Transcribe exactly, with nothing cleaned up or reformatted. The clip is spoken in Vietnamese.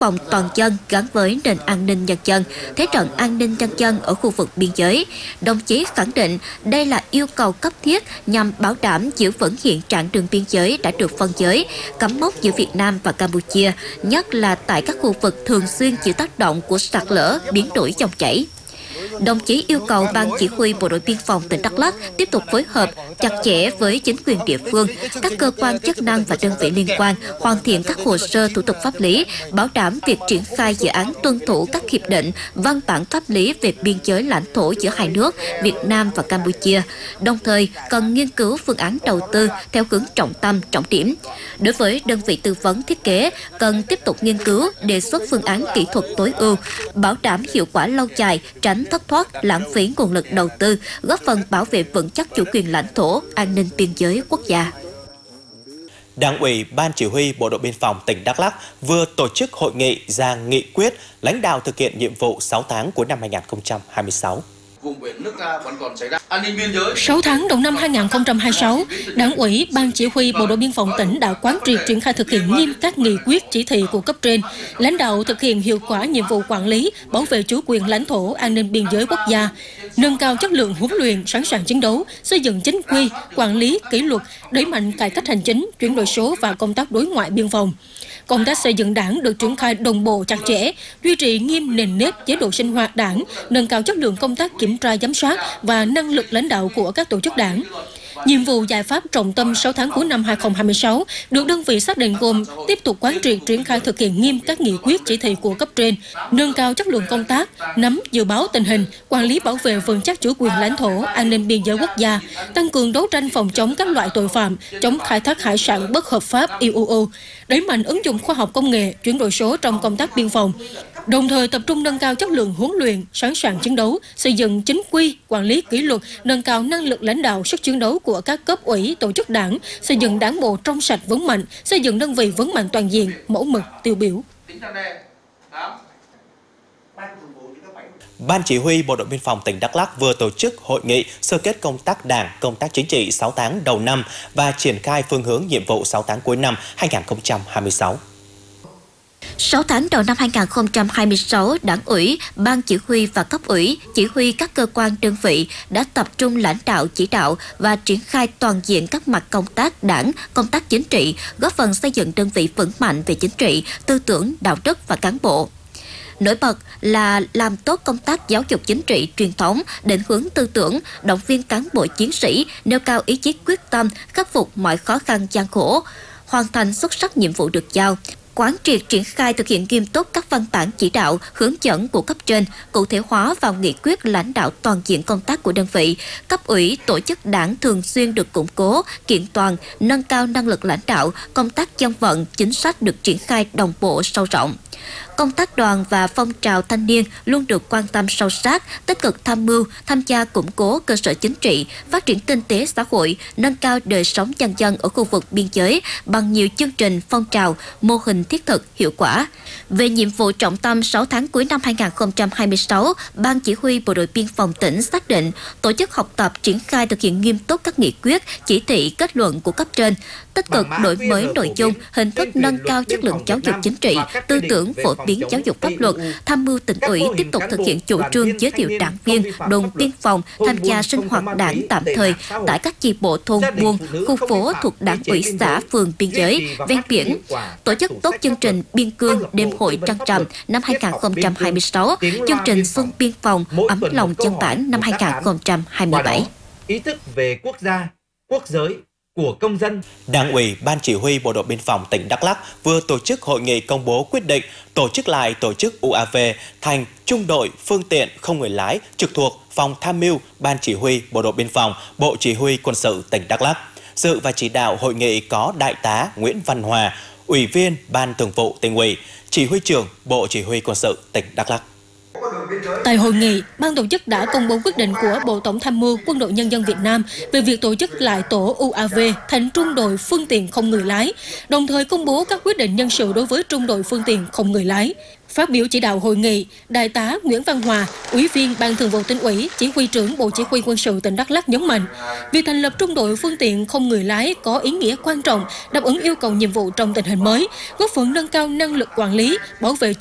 phòng toàn dân gắn với nền an ninh nhân dân, thế trận an ninh nhân dân ở khu vực biên giới. Đồng chí khẳng định đây là yêu cầu cấp thiết nhằm bảo đảm giữ vững hiện trạng đường biên giới đã được phân giới, cắm mốc giữa Việt Nam và Campuchia, nhất là tại các khu vực thường xuyên chịu tác động của sạt lở, biến đổi dòng chảy. Đồng chí yêu cầu Ban Chỉ huy Bộ đội Biên phòng tỉnh Đắk Lắk tiếp tục phối hợp chặt chẽ với chính quyền địa phương, các cơ quan chức năng và đơn vị liên quan, hoàn thiện các hồ sơ thủ tục pháp lý, bảo đảm việc triển khai dự án tuân thủ các hiệp định, văn bản pháp lý về biên giới lãnh thổ giữa hai nước Việt Nam và Campuchia. Đồng thời, cần nghiên cứu phương án đầu tư theo hướng trọng tâm, trọng điểm. Đối với đơn vị tư vấn thiết kế, cần tiếp tục nghiên cứu, đề xuất phương án kỹ thuật tối ưu, bảo đảm hiệu quả lâu dài, tránh thất thoát, lãng phí nguồn lực đầu tư, góp phần bảo vệ vững chắc chủ quyền lãnh thổ, an ninh biên giới quốc gia. Đảng ủy Ban Chỉ huy Bộ đội Biên phòng tỉnh Đắk Lắk vừa tổ chức hội nghị ra nghị quyết lãnh đạo thực hiện nhiệm vụ sáu tháng cuối năm hai nghìn không trăm hai mươi sáu. Vùng biển nước ta vẫn còn xảy ra an ninh biên giới. sáu tháng đầu năm hai nghìn không trăm hai mươi sáu, Đảng ủy Ban Chỉ huy Bộ đội Biên phòng tỉnh đã quán triệt triển khai thực hiện nghiêm các nghị quyết chỉ thị của cấp trên, lãnh đạo thực hiện hiệu quả nhiệm vụ quản lý, bảo vệ chủ quyền lãnh thổ, an ninh biên giới quốc gia, nâng cao chất lượng huấn luyện, sẵn sàng chiến đấu, xây dựng chính quy, quản lý, kỷ luật, đẩy mạnh cải cách hành chính, chuyển đổi số và công tác đối ngoại biên phòng. Công tác xây dựng đảng được triển khai đồng bộ chặt chẽ, duy trì nghiêm nền nếp chế độ sinh hoạt đảng, nâng cao chất lượng công tác kiểm tra giám sát và năng lực lãnh đạo của các tổ chức đảng. Nhiệm vụ giải pháp trọng tâm sáu tháng cuối năm hai nghìn không trăm hai mươi sáu được đơn vị xác định gồm tiếp tục quán triệt triển khai thực hiện nghiêm các nghị quyết chỉ thị của cấp trên, nâng cao chất lượng công tác, nắm dự báo tình hình, quản lý bảo vệ vững chắc chủ quyền lãnh thổ, an ninh biên giới quốc gia, tăng cường đấu tranh phòng chống các loại tội phạm, chống khai thác hải sản bất hợp pháp i u u, đẩy mạnh ứng dụng khoa học công nghệ, chuyển đổi số trong công tác biên phòng. Đồng thời tập trung nâng cao chất lượng huấn luyện, sẵn sàng chiến đấu, xây dựng chính quy, quản lý kỷ luật, nâng cao năng lực lãnh đạo, sức chiến đấu của các cấp ủy, tổ chức đảng, xây dựng đảng bộ trong sạch vững mạnh, xây dựng đơn vị vững mạnh toàn diện, mẫu mực, tiêu biểu. Ban Chỉ huy Bộ đội Biên phòng tỉnh Đắk Lắk vừa tổ chức hội nghị sơ kết công tác đảng, công tác chính trị sáu tháng đầu năm và triển khai phương hướng nhiệm vụ sáu tháng cuối năm hai nghìn không trăm hai mươi sáu. sáu tháng đầu năm hai nghìn không trăm hai mươi sáu, Đảng ủy, Ban Chỉ huy và cấp ủy, chỉ huy các cơ quan đơn vị đã tập trung lãnh đạo chỉ đạo và triển khai toàn diện các mặt công tác đảng, công tác chính trị, góp phần xây dựng đơn vị vững mạnh về chính trị, tư tưởng, đạo đức và cán bộ. Nổi bật là làm tốt công tác giáo dục chính trị truyền thống, định hướng tư tưởng, động viên cán bộ chiến sĩ, nêu cao ý chí quyết tâm, khắc phục mọi khó khăn gian khổ, hoàn thành xuất sắc nhiệm vụ được giao. Quán triệt triển khai thực hiện nghiêm túc các văn bản chỉ đạo, hướng dẫn của cấp trên, cụ thể hóa vào nghị quyết lãnh đạo toàn diện công tác của đơn vị. Cấp ủy, tổ chức đảng thường xuyên được củng cố, kiện toàn, nâng cao năng lực lãnh đạo, công tác dân vận, chính sách được triển khai đồng bộ sâu rộng. Công tác đoàn và phong trào thanh niên luôn được quan tâm sâu sát, tích cực tham mưu, tham gia củng cố cơ sở chính trị, phát triển kinh tế xã hội, nâng cao đời sống nhân dân ở khu vực biên giới bằng nhiều chương trình, phong trào, mô hình thiết thực, hiệu quả. Về nhiệm vụ trọng tâm sáu tháng cuối năm hai nghìn không trăm hai mươi sáu, Ban Chỉ huy Bộ đội Biên phòng tỉnh xác định tổ chức học tập triển khai thực hiện nghiêm túc các nghị quyết, chỉ thị, kết luận của cấp trên, tích cực đổi mới nội dung, hình thức nâng cao chất lượng giáo dục chính trị, tư tưởng phổ biến giáo dục pháp luật, tham mưu tỉnh ủy tiếp tục thực hiện chủ trương giới thiệu đảng viên, đồn biên phòng tham gia sinh hoạt đảng tạm thời tại các chi bộ thôn buôn, khu phố thuộc đảng ủy xã, phường biên giới, ven biển, tổ chức tốt chương trình biên cương đêm hội trăng rằm năm hai nghìn không trăm hai mươi sáu, chương trình xuân biên phòng ấm lòng dân bản năm hai nghìn không trăm hai mươi bảy. Ý thức về quốc gia, quốc giới của công dân. Đảng ủy Ban Chỉ huy Bộ đội Biên phòng tỉnh Đắk Lắk vừa tổ chức hội nghị công bố quyết định tổ chức lại tổ chức u a vê thành trung đội phương tiện không người lái trực thuộc Phòng Tham mưu Ban Chỉ huy Bộ đội Biên phòng, Bộ Chỉ huy Quân sự tỉnh Đắk Lắk. Dự và chỉ đạo hội nghị có Đại tá Nguyễn Văn Hòa, Ủy viên Ban Thường vụ Tỉnh ủy, Chỉ huy trưởng Bộ Chỉ huy Quân sự tỉnh Đắk Lắk. Tại hội nghị, ban tổ chức đã công bố quyết định của Bộ Tổng tham mưu Quân đội Nhân dân Việt Nam về việc tổ chức lại tổ u a vê thành trung đội phương tiện không người lái, đồng thời công bố các quyết định nhân sự đối với trung đội phương tiện không người lái. Phát biểu chỉ đạo hội nghị, Đại tá Nguyễn Văn Hòa, Ủy viên Ban Thường vụ Tỉnh ủy, Chỉ huy trưởng Bộ Chỉ huy Quân sự tỉnh Đắk Lắk nhấn mạnh, việc thành lập trung đội phương tiện không người lái có ý nghĩa quan trọng, đáp ứng yêu cầu nhiệm vụ trong tình hình mới, góp phần nâng cao năng lực quản lý, bảo vệ